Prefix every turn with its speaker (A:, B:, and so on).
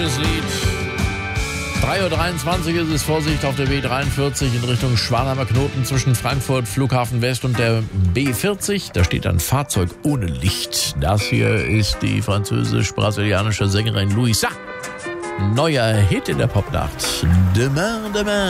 A: Das Lied. 3:23 Uhr ist es, Vorsicht auf der B43 in Richtung Schwanheimer Knoten zwischen Frankfurt Flughafen West und der B40. Da steht ein Fahrzeug ohne Licht. Das hier ist die französisch-brasilianische Sängerin Louisa. Neuer Hit in der Popnacht. Demain, demain.